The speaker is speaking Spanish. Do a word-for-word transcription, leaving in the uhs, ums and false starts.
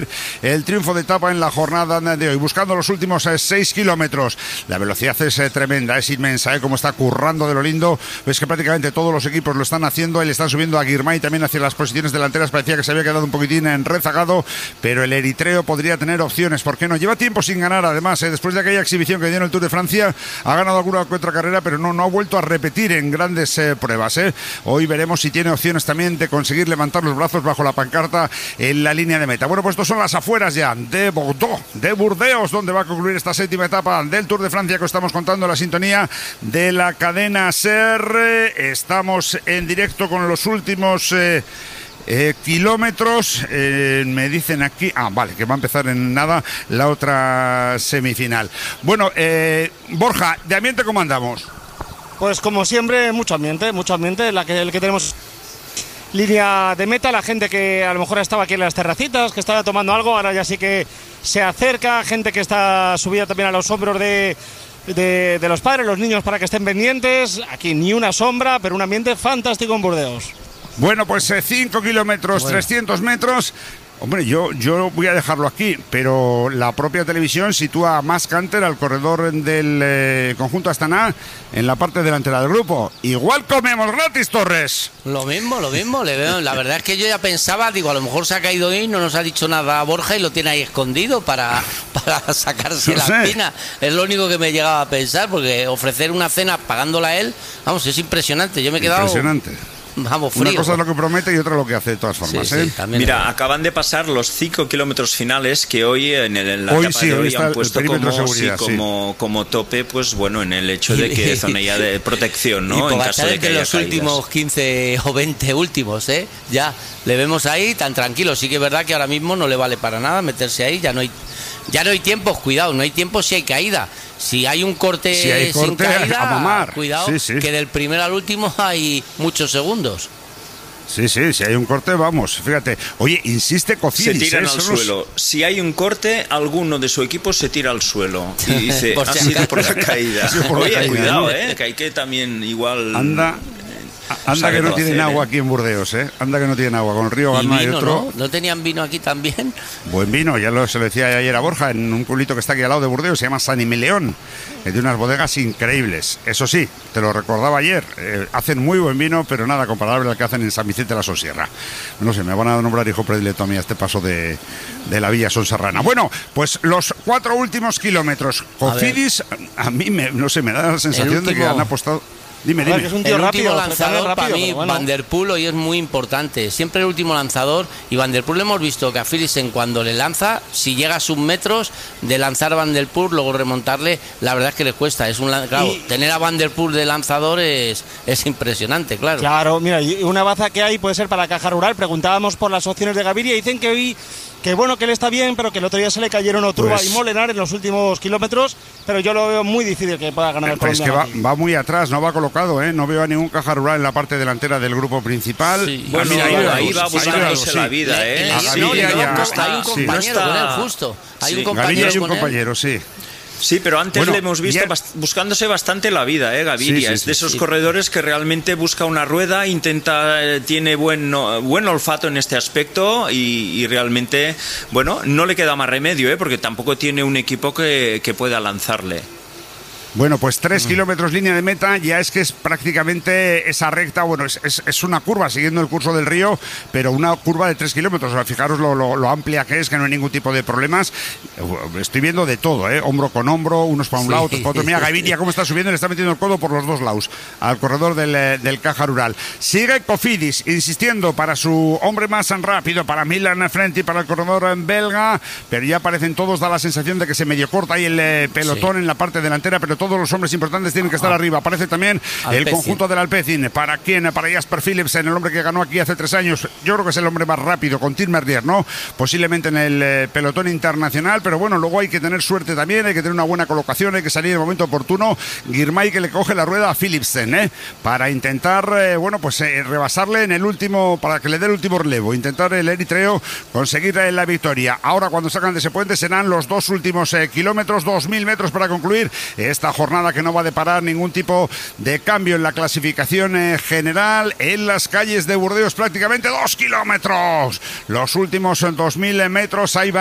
el triunfo de etapa en la jornada de hoy, buscando los últimos eh, seis kilómetros. La velocidad es eh, tremenda, es inmensa, eh, como está currando de lo lindo. Es que prácticamente todos los equipos lo están haciendo. Él está subiendo a Girmay también hacia las posiciones delanteras. Parecía que se había quedado un poquitín en rezagado, pero el eritreo podría tener opciones. ¿Por qué no? Lleva tiempo sin ganar, además, eh, después de aquella exhibición que dio en el Tour de Francia, ha ganado alguna que otra carrera, pero no, no ha vuelto a repetir en grandes eh, pruebas. Eh. Hoy veremos si tiene opciones también de conseguir levantar los brazos bajo la pancarta en la línea de meta. Bueno, pues estos son las afueras ya de Bordeaux, de Burdeos, donde va a concluir esta séptima etapa del Tour de Francia que estamos contando en la sintonía de la cadena SER. Estamos en directo con los últimos eh, eh, kilómetros. Eh, me dicen aquí, ah, vale, que va a empezar en nada la otra semifinal. Bueno, eh, Borja, ¿de ambiente cómo andamos? Pues como siempre, mucho ambiente, mucho ambiente, la que, el que tenemos línea de meta, la gente que a lo mejor estaba aquí en las terracitas, que estaba tomando algo, ahora ya sí que se acerca, gente que está subida también a los hombros de, de, de los padres, los niños para que estén pendientes. Aquí ni una sombra, pero un ambiente fantástico en Burdeos. Bueno, pues cinco eh, kilómetros, bueno. trescientos metros. Hombre, yo, yo voy a dejarlo aquí, pero la propia televisión sitúa a Mas Canter, al corredor del eh, conjunto Astana, en la parte delantera del grupo. Igual comemos gratis, Torres. Lo mismo, lo mismo. Le veo. La verdad es que yo ya pensaba, digo, a lo mejor se ha caído hoy, no nos ha dicho nada a Borja y lo tiene ahí escondido para, para sacarse no la sé. espina. Es lo único que me llegaba a pensar, porque ofrecer una cena pagándola a él, vamos, es impresionante. Yo me he quedado... Impresionante. Vamos, frío. Una cosa es lo que promete y otra lo que hace de todas formas. Sí, ¿eh? sí, Mira, acaban de pasar los cinco kilómetros finales que hoy en, el, en la hoy etapa sí, de hoy han puesto como, seguridad, sí, como, sí. como tope, pues bueno, en el hecho de que zona ya de protección, ¿no? Y en caso de que haya los caídas. últimos quince o veinte últimos, ¿eh? Ya le vemos ahí tan tranquilo. Sí que es verdad que ahora mismo no le vale para nada meterse ahí, ya no hay, ya no hay tiempo, cuidado, no hay tiempo si hay caída. Si hay un corte, si hay corte sin caída, a mamar. Cuidado, sí, sí. que del primero al último hay muchos segundos. Sí, sí, si hay un corte, vamos, fíjate. Oye, insiste Cofidis. Se tiran ¿eh? al Son suelo. Los... Si hay un corte, alguno de su equipo se tira al suelo. Y dice, ha sido por la caída. Por Oye, la caída, cuidado, ¿no? ¿eh? Que hay que también igual... Anda... Anda que no tienen hacer, agua ¿eh? aquí en Burdeos, ¿eh? Anda que no tienen agua. Con el río Garma y, vino, y otro... ¿no? ¿No tenían vino aquí también? Buen vino, ya lo, se lo decía ayer a Borja, en un pueblito que está aquí al lado de Burdeos, se llama San Emilión, que tiene unas bodegas increíbles. Eso sí, te lo recordaba ayer, eh, hacen muy buen vino, pero nada comparable al que hacen en San Vicente de la Sosierra. No sé, me van a nombrar hijo predilecto a mí a este paso de, de la Villa Sonserrana. Bueno, pues los cuatro últimos kilómetros. Cofidis, a, a mí, me, no sé, me da la sensación último... de que han apostado... Dime, dime. Es un tío el rápido, último lanzador rápido, para mí, bueno. Van der Poel hoy es muy importante. Siempre el último lanzador. Y Van der Poel hemos visto que a Philipsen cuando le lanza, si llega a sus metros de lanzar Van der Poel, luego remontarle, la verdad es que le cuesta. Es un claro, y... tener a Van der Poel de lanzador es, es impresionante, claro. Claro, mira, una baza que hay puede ser para la Caja Rural. Preguntábamos por las opciones de Gaviria y dicen que hoy... que bueno, que él está bien, pero que el otro día se le cayeron Otruba pues, y Molenar en los últimos kilómetros, pero yo lo veo muy difícil que pueda ganar el pues colombiano. Es que va, va muy atrás, no va colocado, ¿eh? No veo a ningún Caja Rural en la parte delantera del grupo principal. Sí. Bueno, mira, ahí, va, ahí va buscándose sí. la vida, ¿eh? Le, le, sí, no, ya, no, ya, costa, hay un compañero sí. con él, justo. Hay sí. un compañero Gaviria hay un con compañero, él. sí. Sí, pero antes bueno, le hemos visto bast- buscándose bastante la vida, ¿eh? Gaviria. Sí, sí, es de esos sí. corredores que realmente busca una rueda, intenta, eh, tiene buen, no, buen olfato en este aspecto y, y realmente, bueno, no le queda más remedio, ¿eh? Porque tampoco tiene un equipo que, que pueda lanzarle. Bueno, pues tres mm. kilómetros línea de meta, ya es que es prácticamente esa recta, bueno, es, es, es una curva siguiendo el curso del río, pero una curva de tres kilómetros, o sea, fijaros lo, lo, lo amplia que es, que no hay ningún tipo de problemas. Estoy viendo de todo, ¿eh? Hombro con hombro, unos para un sí. lado, otros para otro. Mira, Gaviria cómo está subiendo, le está metiendo el codo por los dos lados al corredor del, del Caja Rural. Sigue Cofidis, insistiendo para su hombre más rápido, para Milan Frenti, para el corredor belga, pero ya aparecen todos, da la sensación de que se medio corta ahí el eh, pelotón sí. en la parte delantera, pero todos los hombres importantes tienen que estar ah. arriba. Aparece también Alpecin. El conjunto del Alpecin. ¿Para quién? Para Jasper Philipsen, el hombre que ganó aquí hace tres años. Yo creo que es el hombre más rápido, con Tim Merlier, ¿no? Posiblemente en el eh, pelotón internacional, pero bueno, luego hay que tener suerte también, hay que tener una buena colocación, hay que salir en el momento oportuno. Girmay que le coge la rueda a Philipsen, ¿eh? Para intentar, eh, bueno, pues eh, rebasarle en el último, para que le dé el último relevo. Intentar el eritreo conseguir eh, la victoria. Ahora, cuando sacan de ese puente, serán los dos últimos eh, kilómetros, dos mil metros para concluir esta esta jornada que no va a deparar ningún tipo de cambio en la clasificación eh, general. En las calles de Burdeos prácticamente dos kilómetros. Los últimos dos mil metros, ahí va